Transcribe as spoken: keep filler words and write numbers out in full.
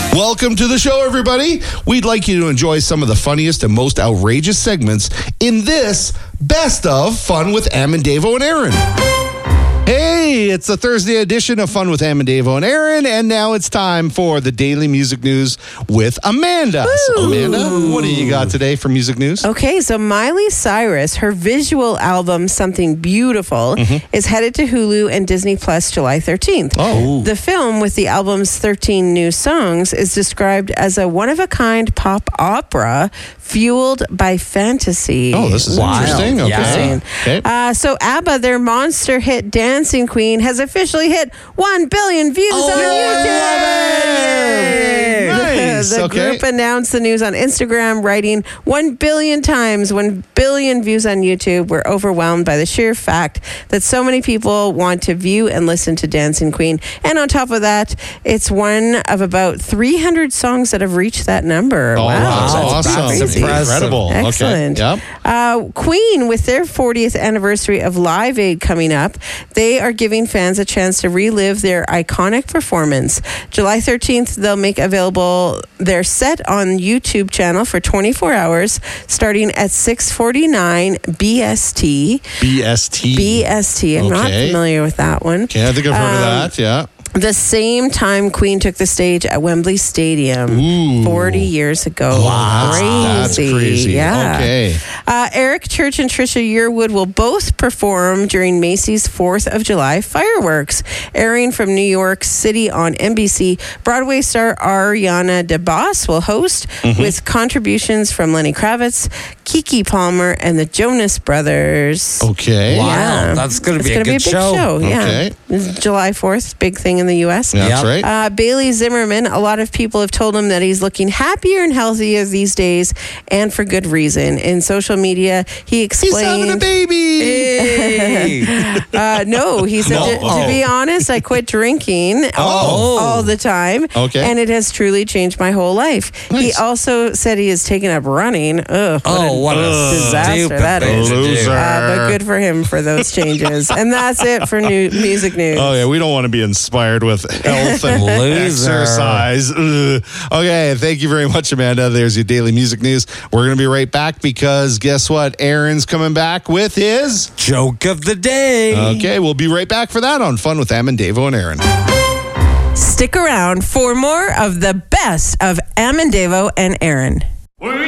Welcome to the show, everybody. We'd like you to enjoy some of the funniest and most outrageous segments in this Best of Fun with Am and Davo and Aaron. Hey, it's the Thursday edition of Fun with Am and Davo and Aaron, and now it's time for the Daily Music News with Amanda. So, Amanda, what do you got today for music news? Okay, so Miley Cyrus, her visual album Something Beautiful, mm-hmm. is headed to Hulu and Disney Plus July thirteenth. Oh. The film, with the album's thirteen new songs, is described as a one-of-a-kind pop opera fueled by fantasy. Oh, this is Wild. interesting. Okay. Yeah. Okay. Uh, so ABBA, their monster hit Dancing Queen, has officially hit one billion views Oh, on I YouTube. love it. Nice. The Okay. group announced the news on Instagram, writing one billion times, one billion views on YouTube. We're overwhelmed by the sheer fact that so many people want to view and listen to Dancing Queen. And on top of that, it's one of about three hundred songs that have reached that number. Oh, wow. that's awesome. crazy. Incredible. Excellent. Okay. Yep. Uh, Queen, with their fortieth anniversary of Live Aid coming up, they are giving fans a chance to relive their iconic performance. July thirteenth, they'll make available their set on YouTube channel for twenty-four hours, starting at six forty-nine B S T. B S T. B S T. I'm not Okay. familiar with that one. Okay, I think I've heard of Um, that. Yeah. The same time Queen took the stage at Wembley Stadium Ooh. forty years ago. Wow, Crazy. that's crazy. Yeah. Okay. Uh, Eric Church and Trisha Yearwood will both perform during Macy's fourth of July fireworks. Airing from New York City on N B C, Broadway star Ariana DeBose will host, mm-hmm. with contributions from Lenny Kravitz, Keke Palmer, and the Jonas Brothers. Okay. Wow, Yeah. that's going to It's be a gonna good be a big show. show. Yeah. Okay. This is July fourth, big thing in the U S. Yeah, that's Yep. right. Uh, Bailey Zimmerman, a lot of people have told him that he's looking happier and healthier these days, and for good reason. In social media, he explained... He's having a baby. Hey. Uh, no, he said, No. to, to be honest, I quit drinking all, Oh. all the time, Okay. and it has truly changed my whole life. Nice. He also said he has taken up running. Ugh, Oh, what a disaster stupid that thing is. to do. Loser. Uh, but good for him for those changes. And that's it for new music news. Oh, yeah, we don't want to be inspired with health and Loser. exercise. Ugh. Okay, thank you very much, Amanda. There's your daily music news. We're going to be right back because guess what? Aaron's coming back with his... Joke of the day. Okay, we'll be right back for that on Fun with Am and Davo and Aaron. Stick around for more of the best of Am and Davo and Aaron. We